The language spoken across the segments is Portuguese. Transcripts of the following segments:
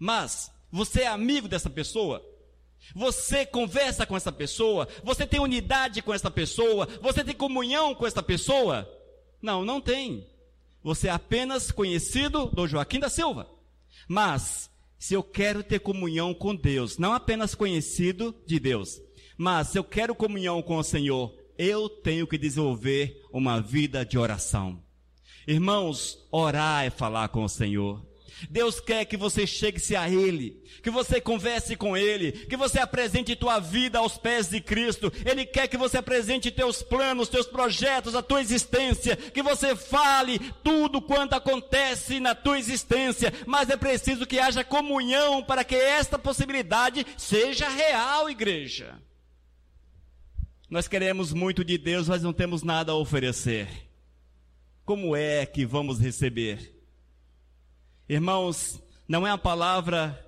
Mas você é amigo dessa pessoa? Você conversa com essa pessoa? Você tem unidade com essa pessoa? Você tem comunhão com essa pessoa? Não, não tem. Você é apenas conhecido do Joaquim da Silva. Mas, se eu quero ter comunhão com Deus, não apenas conhecido de Deus, mas se eu quero comunhão com o Senhor, eu tenho que desenvolver uma vida de oração. Irmãos, orar é falar com o Senhor. Deus quer que você chegue-se a Ele, que você converse com Ele, que você apresente tua vida aos pés de Cristo. Ele quer que você apresente teus planos, teus projetos, a tua existência, que você fale tudo quanto acontece na tua existência, mas é preciso que haja comunhão para que esta possibilidade seja real, igreja. Nós queremos muito de Deus, mas não temos nada a oferecer. Como é que vamos receber? Irmãos, não é uma palavra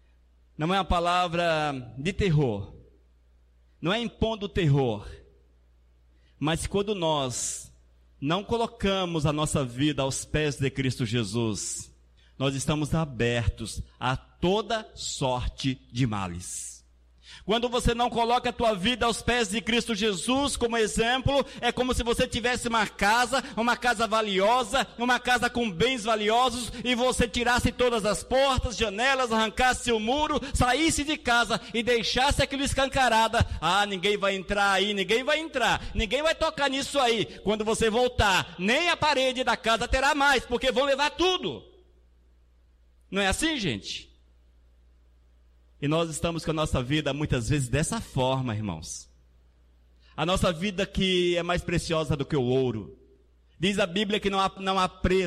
de terror, não é impondo terror, mas quando nós não colocamos a nossa vida aos pés de Cristo Jesus, nós estamos abertos a toda sorte de males. Quando você não coloca a tua vida aos pés de Cristo Jesus como exemplo, é como se você tivesse uma casa valiosa, uma casa com bens valiosos, e você tirasse todas as portas, janelas, arrancasse o muro, saísse de casa e deixasse aquilo escancarada. Ah, ninguém vai entrar aí, ninguém vai tocar nisso aí. Quando você voltar, nem a parede da casa terá mais, porque vão levar tudo. Não é assim, gente? E nós estamos com a nossa vida muitas vezes dessa forma, irmãos. A nossa vida que é mais preciosa do que o ouro. Diz a Bíblia que não há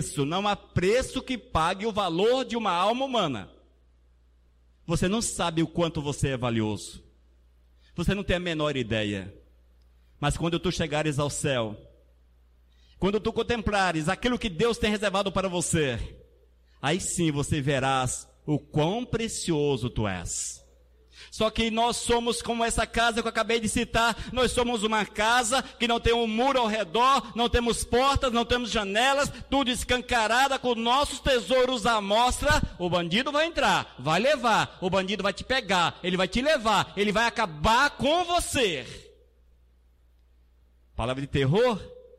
preço que pague o valor de uma alma humana. Você não sabe o quanto você é valioso. Você não tem a menor ideia. Mas quando tu chegares ao céu, quando tu contemplares aquilo que Deus tem reservado para você, aí sim você verás o quão precioso tu és. Só que nós somos como essa casa que eu acabei de citar. Nós somos uma casa que não tem um muro ao redor, não temos portas, não temos janelas, tudo escancarada, com nossos tesouros à mostra. O bandido vai entrar, vai levar, o bandido vai te pegar, ele vai te levar, ele vai acabar com você. Palavra de terror?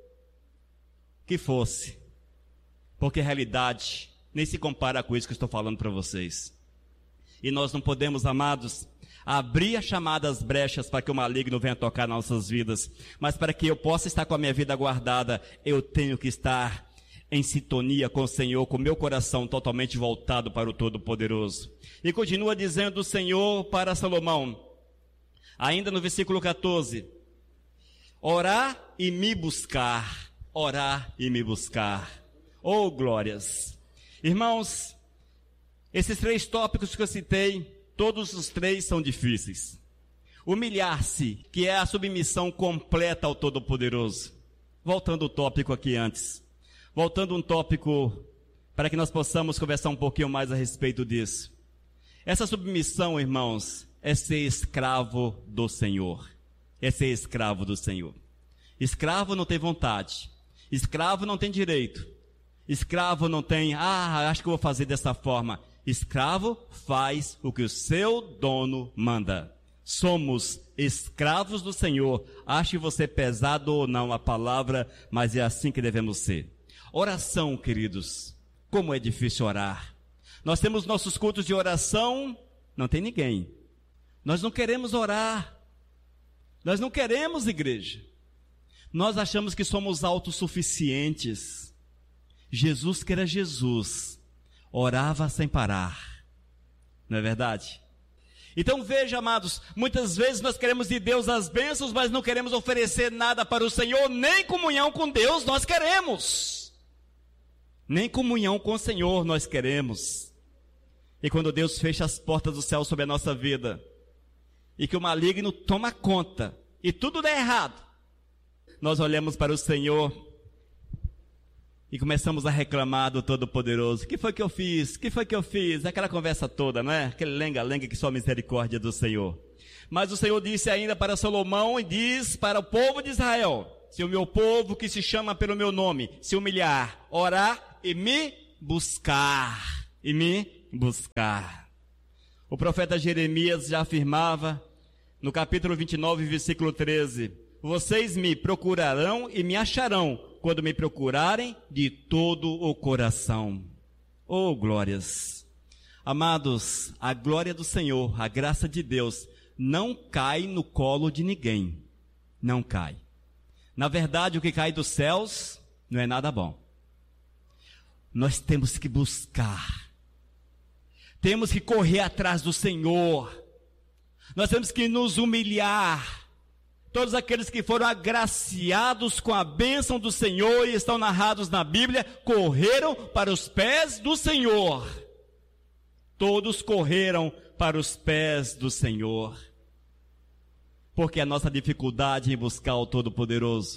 Que fosse. Porque a realidade nem se compara com isso que eu estou falando para vocês. E nós não podemos, amados, abrir as chamadas brechas para que o maligno venha tocar nas nossas vidas. Mas para que eu possa estar com a minha vida guardada, eu tenho que estar em sintonia com o Senhor, com meu coração totalmente voltado para o Todo-Poderoso. E continua dizendo o Senhor para Salomão, ainda no versículo 14, orar e me buscar, orar e me buscar. Oh, glórias! Irmãos, esses 3 tópicos que eu citei, todos os 3 são difíceis. Humilhar-se, que é a submissão completa ao Todo-Poderoso. Voltando ao tópico aqui antes. Voltando um tópico para que nós possamos conversar um pouquinho mais a respeito disso. Essa submissão, irmãos, é ser escravo do Senhor. É ser escravo do Senhor. Escravo não tem vontade. Escravo não tem direito. Escravo não tem, acho que eu vou fazer dessa forma. Escravo faz o que o seu dono manda. Somos escravos do Senhor. Ache você pesado ou não a palavra, mas é assim que devemos ser. Oração, queridos. Como é difícil orar. Nós temos nossos cultos de oração, não tem ninguém. Nós não queremos orar. Nós não queremos igreja. Nós achamos que somos autossuficientes. Jesus, que era Jesus, orava sem parar. Não é verdade? Então veja, amados, muitas vezes nós queremos de Deus as bênçãos, mas não queremos oferecer nada para o Senhor, nem comunhão com Deus nós queremos. Nem comunhão com o Senhor nós queremos. E quando Deus fecha as portas do céu sobre a nossa vida, e que o maligno toma conta, e tudo dá errado, nós olhamos para o Senhor e começamos a reclamar do Todo-Poderoso. O que foi que eu fiz? O que foi que eu fiz? Aquela conversa toda, não é? Aquele lenga-lenga que só a misericórdia do Senhor. Mas o Senhor disse ainda para Salomão e diz para o povo de Israel, se o meu povo que se chama pelo meu nome se humilhar, orar e me buscar. O profeta Jeremias já afirmava, no capítulo 29, versículo 13, vocês me procurarão e me acharão, quando me procurarem de todo o coração. Oh, glórias! Amados, a glória do Senhor, a graça de Deus, não cai no colo de ninguém. Não cai. Na verdade, o que cai dos céus não é nada bom. Nós temos que buscar. Temos que correr atrás do Senhor. Nós temos que nos humilhar. Todos aqueles que foram agraciados com a bênção do Senhor e estão narrados na Bíblia, correram para os pés do Senhor. Todos correram para os pés do Senhor. Porque a nossa dificuldade em buscar o Todo-Poderoso.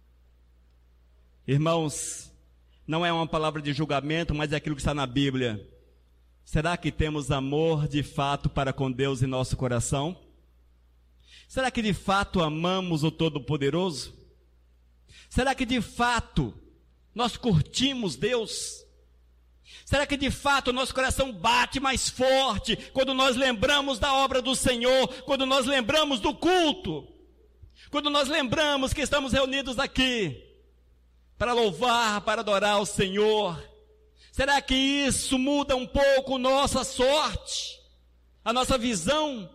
Irmãos, não é uma palavra de julgamento, mas é aquilo que está na Bíblia. Será que temos amor de fato para com Deus em nosso coração? Será que de fato amamos o Todo-Poderoso? Será que de fato nós curtimos Deus? Será que de fato o nosso coração bate mais forte quando nós lembramos da obra do Senhor, quando nós lembramos do culto, quando nós lembramos que estamos reunidos aqui para louvar, para adorar o Senhor? Será que isso muda um pouco nossa sorte, a nossa visão?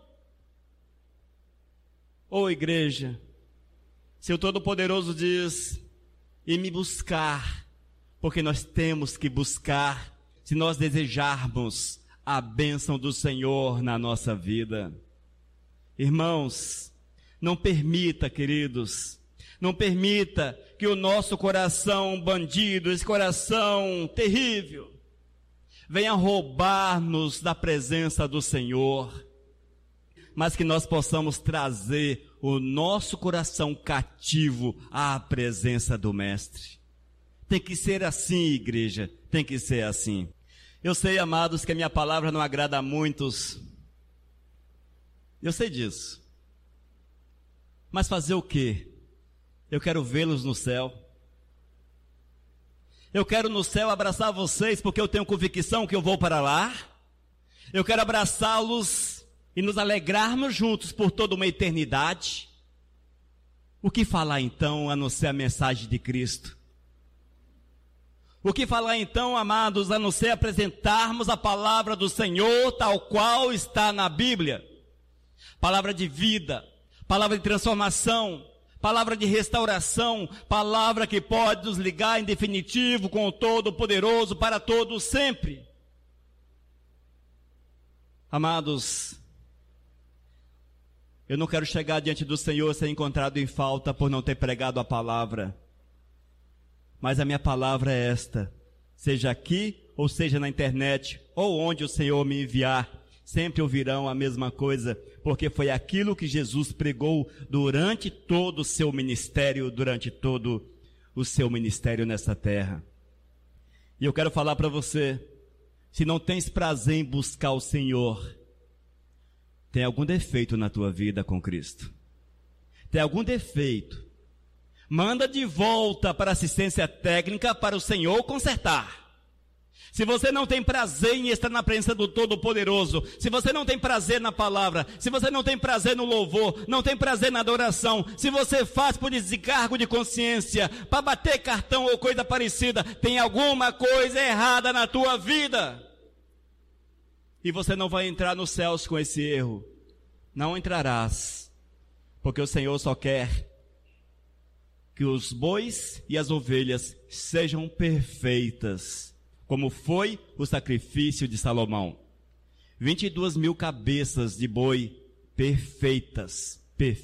Ô igreja, se o Todo-Poderoso diz, e me buscar, porque nós temos que buscar, se nós desejarmos a bênção do Senhor na nossa vida. Irmãos, não permita, queridos, não permita que o nosso coração bandido, esse coração terrível, venha roubar-nos da presença do Senhor, mas que nós possamos trazer o nosso coração cativo à presença do Mestre. Tem que ser assim, igreja, tem que ser assim. Eu sei, amados, que a minha palavra não agrada a muitos. Eu sei disso. Mas fazer o quê? Eu quero vê-los no céu. Eu quero no céu abraçar vocês, porque eu tenho convicção que eu vou para lá. Eu quero abraçá-los e nos alegrarmos juntos por toda uma eternidade. O que falar então, a não ser a mensagem de Cristo? O que falar então, amados, a não ser apresentarmos a palavra do Senhor tal qual está na Bíblia? Palavra de vida, palavra de transformação, palavra de restauração, palavra que pode nos ligar em definitivo com o Todo-Poderoso para todos sempre. Amados, eu não quero chegar diante do Senhor e ser encontrado em falta por não ter pregado a palavra. Mas a minha palavra é esta, seja aqui ou seja na internet, ou onde o Senhor me enviar, sempre ouvirão a mesma coisa, porque foi aquilo que Jesus pregou durante todo o seu ministério, nessa terra. E eu quero falar para você, se não tens prazer em buscar o Senhor, tem algum defeito na tua vida com Cristo. Tem algum defeito. Manda de volta para a assistência técnica para o Senhor consertar. Se você não tem prazer em estar na presença do Todo-Poderoso, se você não tem prazer na palavra, se você não tem prazer no louvor, não tem prazer na adoração, se você faz por descargo de consciência, para bater cartão ou coisa parecida, tem alguma coisa errada na tua vida. E você não vai entrar nos céus com esse erro. Não entrarás, porque o Senhor só quer que os bois e as ovelhas sejam perfeitas, como foi o sacrifício de Salomão. 22.000 cabeças de boi perfeitas.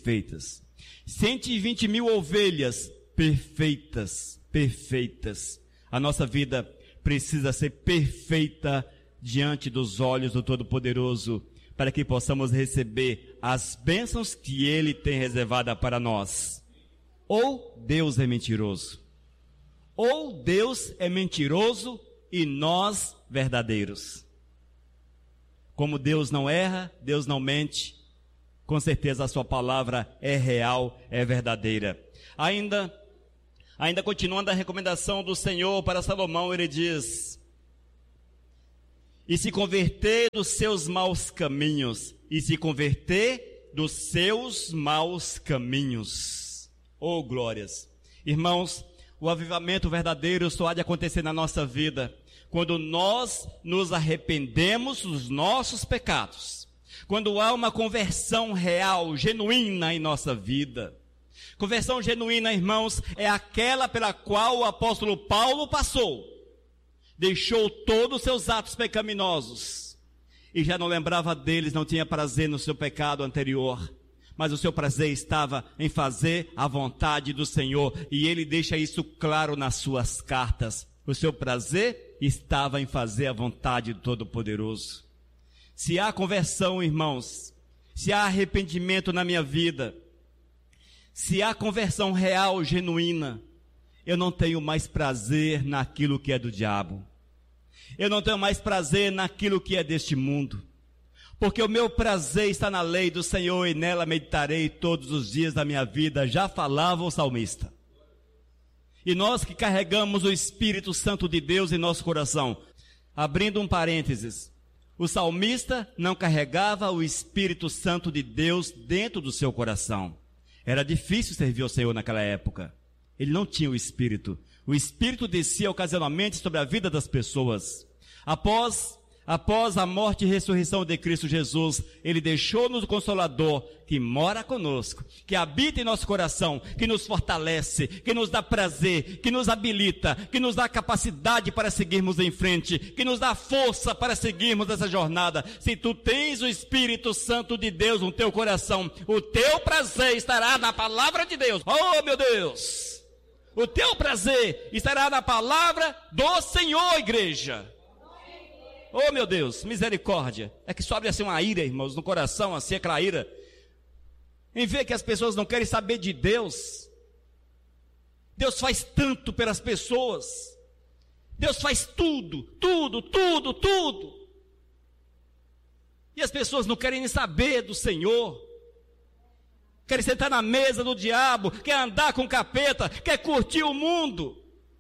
120.000 ovelhas perfeitas. A nossa vida precisa ser perfeita diante dos olhos do Todo-Poderoso, para que possamos receber as bênçãos que Ele tem reservada para nós. Ou Deus é mentiroso, ou Deus é mentiroso e nós verdadeiros. Como Deus não erra, Deus não mente, com certeza a sua palavra é real, é verdadeira. Ainda continuando a recomendação do Senhor para Salomão, ele diz: e se converter dos seus maus caminhos. E se converter dos seus maus caminhos. Oh, glórias! Irmãos, o avivamento verdadeiro só há de acontecer na nossa vida quando nós nos arrependemos dos nossos pecados. Quando há uma conversão real, genuína em nossa vida. Conversão genuína, irmãos, é aquela pela qual o apóstolo Paulo passou. Deixou todos os seus atos pecaminosos e já não lembrava deles, não tinha prazer no seu pecado anterior, mas o seu prazer estava em fazer a vontade do Senhor, e ele deixa isso claro nas suas cartas. O seu prazer estava em fazer a vontade do Todo-Poderoso. Se há conversão, irmãos, se há arrependimento na minha vida, se há conversão real, genuína, eu não tenho mais prazer naquilo que é do diabo. Eu não tenho mais prazer naquilo que é deste mundo. Porque o meu prazer está na lei do Senhor e nela meditarei todos os dias da minha vida. Já falava o salmista. E nós que carregamos o Espírito Santo de Deus em nosso coração, abrindo um parênteses, o salmista não carregava o Espírito Santo de Deus dentro do seu coração. Era difícil servir ao Senhor naquela época. Ele não tinha o Espírito. O Espírito descia ocasionalmente sobre a vida das pessoas. Após a morte e ressurreição de Cristo Jesus, Ele deixou-nos o Consolador, que mora conosco, que habita em nosso coração, que nos fortalece, que nos dá prazer, que nos habilita, que nos dá capacidade para seguirmos em frente, que nos dá força para seguirmos essa jornada. Se tu tens o Espírito Santo de Deus no teu coração, o teu prazer estará na palavra de Deus. Oh, meu Deus! O teu prazer estará na palavra do Senhor, igreja. Oh, meu Deus, misericórdia. É que sobe assim uma ira, irmãos, no coração, assim, aquela ira. Em ver que as pessoas não querem saber de Deus. Deus faz tanto pelas pessoas. Deus faz tudo, tudo, tudo, tudo. E as pessoas não querem nem saber do Senhor. Querem sentar na mesa do diabo, quer andar com o capeta, quer curtir o mundo.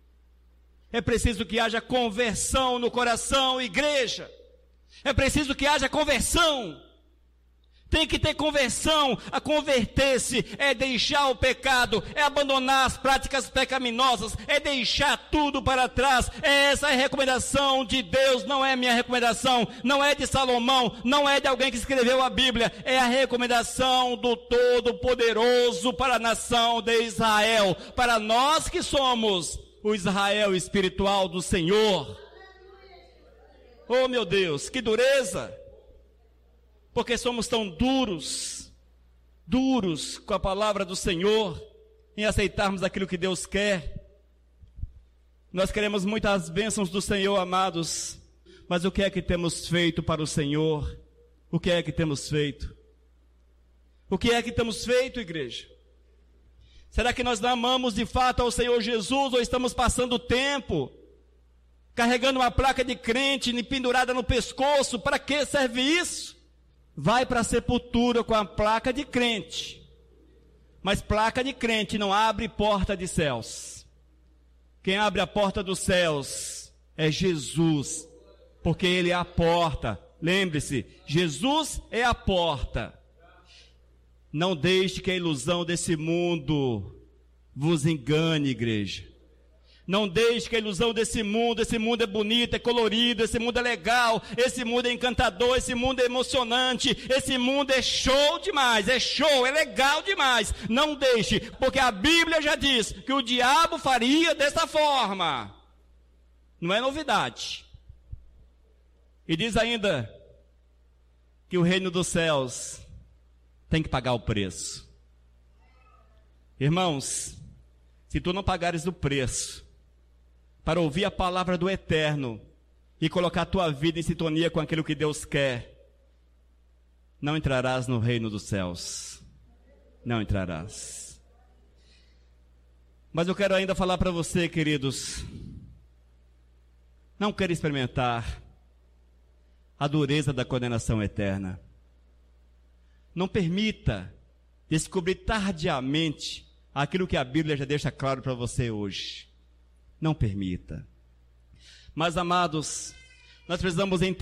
É preciso que haja conversão no coração, igreja. É preciso que haja conversão. Tem que ter conversão. A converter-se é deixar o pecado, é abandonar as práticas pecaminosas, é deixar tudo para trás. Essa é a recomendação de Deus, não é minha recomendação, não é de Salomão, não é de alguém que escreveu a Bíblia, é a recomendação do Todo-Poderoso para a nação de Israel, para nós que somos o Israel espiritual do Senhor. Oh, meu Deus, que dureza! Porque somos tão duros com a palavra do Senhor, em aceitarmos aquilo que Deus quer. Nós queremos muitas bênçãos do Senhor, amados, mas o que é que temos feito para o Senhor? O que é que temos feito? O que é que temos feito, igreja? Será que nós não amamos de fato ao Senhor Jesus, ou estamos passando tempo carregando uma placa de crente pendurada no pescoço? Para que serve isso? Vai para a sepultura com a placa de crente, mas placa de crente não abre porta de céus. Quem abre a porta dos céus é Jesus, porque Ele é a porta. Lembre-se, Jesus é a porta. Não deixe que a ilusão desse mundo vos engane, igreja. Não deixe que a ilusão desse mundo é bonito, é colorido, esse mundo é legal, esse mundo é encantador, esse mundo é emocionante, esse mundo é show demais, é show, é legal demais. Não deixe, porque a Bíblia já diz que o diabo faria dessa forma. Não é novidade. E diz ainda que o reino dos céus tem que pagar o preço. Irmãos, se tu não pagares o preço para ouvir a palavra do Eterno e colocar a tua vida em sintonia com aquilo que Deus quer, não entrarás no reino dos céus. Não entrarás. Mas eu quero ainda falar para você, queridos, não queira experimentar a dureza da condenação eterna. Não permita descobrir tardiamente aquilo que a Bíblia já deixa claro para você hoje. Não permita. Mas, amados, nós precisamos entender